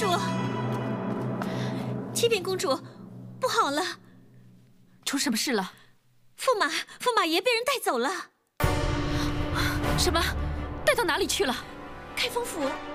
主，启禀公主，不好了！ 出什么事了？ 驸马爷被人带走了。 什么？带到哪里去了？ 开封府。